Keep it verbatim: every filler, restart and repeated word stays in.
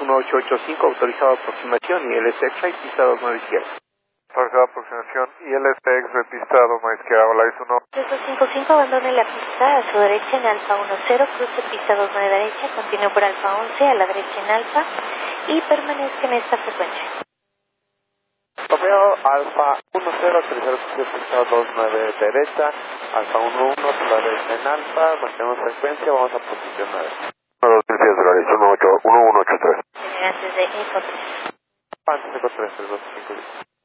uno ocho ocho cinco, autorizado aproximación, y el S X pista dos nueve izquierda. Autorizado aproximación, y el S X pista dos nueve izquierda, hola, es uno. tres dos cinco cinco, abandone la pista a su derecha en Alfa uno cero, cruce pista dos nueve derecha, continúe por Alfa once a la derecha en Alfa y permanezca en esta frecuencia. Romeo, Alfa uno cero, aterrizar cruce pista dos nueve derecha, Alfa uno uno, por la derecha en Alfa, mantenemos frecuencia, vamos a posición nueve. dos mil pies de la derecha, uno uno ocho tres. Antes de Eco tres. Antes de Eco tres, tres dos cinco.